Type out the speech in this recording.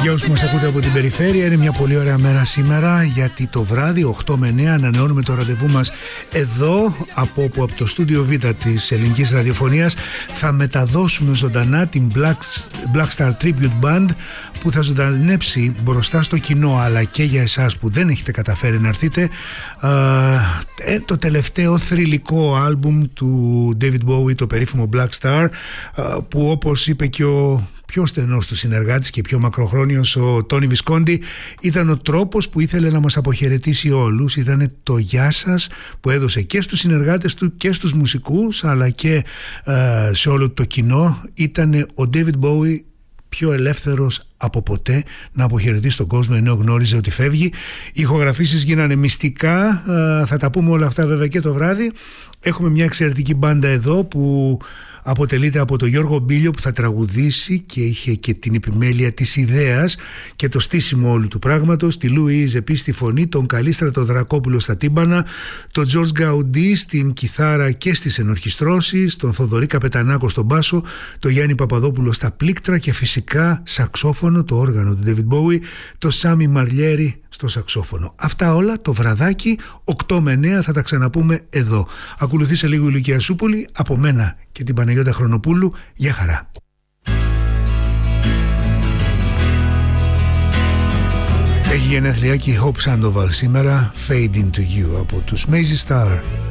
Για όσους μας ακούτε από την περιφέρεια, είναι μια πολύ ωραία μέρα σήμερα, γιατί το βράδυ 8 με 9 ανανεώνουμε το ραντεβού μας εδώ, από το στούντιο Β της ελληνικής ραδιοφωνίας. Θα μεταδώσουμε ζωντανά την Black Star Tribute Band, που θα ζωντανέψει μπροστά στο κοινό, αλλά και για εσάς που δεν έχετε καταφέρει να έρθετε, το τελευταίο θρυλικό άλμπουμ του David Bowie, το περίφημο Black Star, που όπως είπε και ο πιο στενός του συνεργάτης και πιο μακροχρόνιος, ο Τόνι Βισκόντι, ήταν ο τρόπος που ήθελε να μας αποχαιρετήσει όλους. Ήταν το γεια σας που έδωσε και στους συνεργάτες του και στους μουσικούς, αλλά και σε όλο το κοινό. Ήταν ο David Bowie πιο ελεύθερος από ποτέ να αποχαιρετήσει τον κόσμο, ενώ γνώριζε ότι φεύγει. Οι ηχογραφήσεις γίνανε μυστικά, θα τα πούμε όλα αυτά βέβαια και το βράδυ. Έχουμε μια εξαιρετική μπάντα εδώ που αποτελείται από τον Γιώργο Μπίλιο, που θα τραγουδήσει και είχε και την επιμέλεια της ιδέας και το στήσιμο όλου του πράγματος, τη Λουίζ επίσης στη φωνή, τον Καλίστρατο Δρακόπουλο στα τύμπανα, τον Τζορτζ Γκαουντή στην κιθάρα και στις ενορχιστρώσεις, τον Θοδωρή Καπετανάκο στον μπάσο, τον Γιάννη Παπαδόπουλο στα πλήκτρα και φυσικά σαξόφωνο, το όργανο του David Bowie, το Σάμι Μαρλιέρη στο σαξόφωνο. Αυτά όλα το βραδάκι 8 με 9 θα τα ξαναπούμε εδώ. Ακολουθεί σε λίγο η Λουκία Σούπολη, από μένα και την Παναγιώτα Χρονοπούλου. Γεια χαρά. Έχει γενέθλια και η Hope Sandoval σήμερα, Fade Into You από τους Mazy Star.